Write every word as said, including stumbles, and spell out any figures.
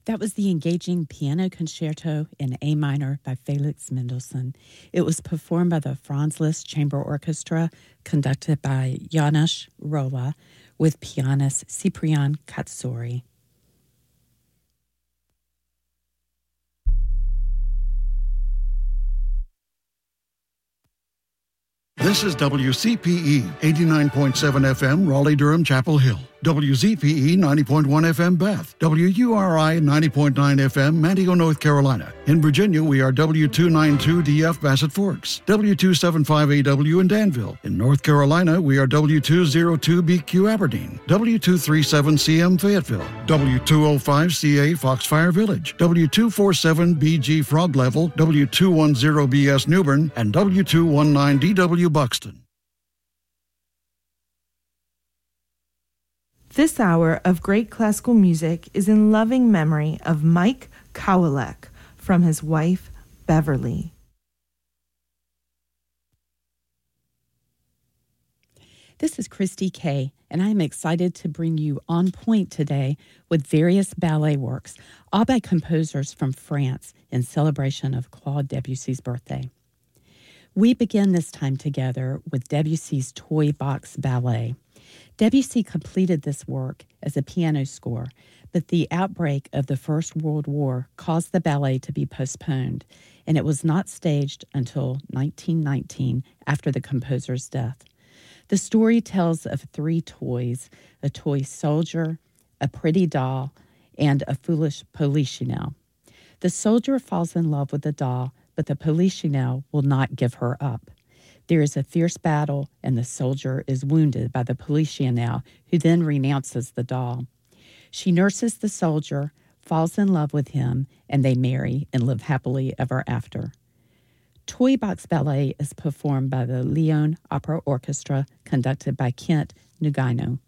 That was the engaging piano concerto in A minor by Felix Mendelssohn. It was performed by the Franz Liszt Chamber Orchestra, conducted by Janos Rolla, with pianist Ciprian Katsuri. This is W C P E, eighty-nine point seven F M, Raleigh-Durham, Chapel Hill. W Z P E, ninety point one F M, Beth. W U R I, ninety point nine F M, Manteo, North Carolina. In Virginia, we are W two ninety-two D F, Bassett Forks. W two seventy-five A W in Danville. In North Carolina, we are W two oh two B Q, Aberdeen. W two thirty-seven C M, Fayetteville. W two oh five C A, Foxfire Village. W two forty-seven B G, Frog Level. W two ten B S, Newbern. And W two nineteen D W, Buxton. This hour of great classical music is in loving memory of Mike Kowalek from his wife, Beverly. This is Christy Kay, and I am excited to bring you On Point today with various ballet works, all by composers from France in celebration of Claude Debussy's birthday. We begin this time together with Debussy's Toy Box Ballet. Debussy completed this work as a piano score, but the outbreak of the First World War caused the ballet to be postponed, and it was not staged until nineteen nineteen, after the composer's death. The story tells of three toys: a toy soldier, a pretty doll, and a foolish polichinelle. The soldier falls in love with the doll, but the polichinelle will not give her up. There is a fierce battle, and the soldier is wounded by the polichinelle, who then renounces the doll. She nurses the soldier, falls in love with him, and they marry and live happily ever after. Toy Box Ballet is performed by the Lyon Opera Orchestra, conducted by Kent Nugino.